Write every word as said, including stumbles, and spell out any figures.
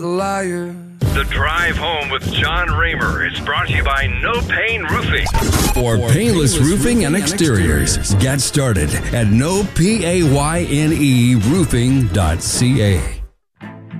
liar. The Drive Home with John Raymer is brought to you by No Pain Roofing. For painless roofing and exteriors, get started at no P A Y N E roofing dot C A.